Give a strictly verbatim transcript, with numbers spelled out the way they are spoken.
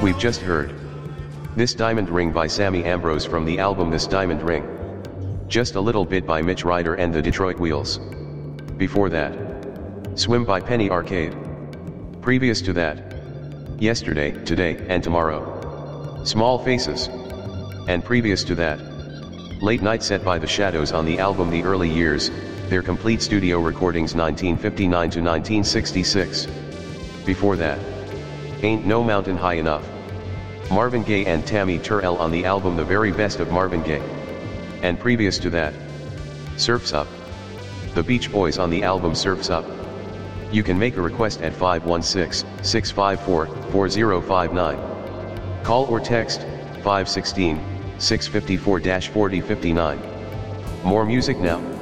We've just heard This Diamond Ring by Sammy Ambrose from the album This Diamond Ring. Just a Little Bit by Mitch Ryder and the Detroit Wheels. Before that, Swim by Penny Arcade. Previous to that, Yesterday, Today, and Tomorrow, Small Faces. And previous to that, Late Night Set by The Shadows on the album The Early Years, their complete studio recordings nineteen fifty-nine to nineteen sixty-six. Before that, Ain't No Mountain High Enough, Marvin Gaye and Tammy Terrell on the album The Very Best of Marvin Gaye. And previous to that, Surf's Up, The Beach Boys on the album Surf's Up. You can make a request at five one six, six five four, four zero five nine. Call or text five one six, six five four, four zero five nine. More music now.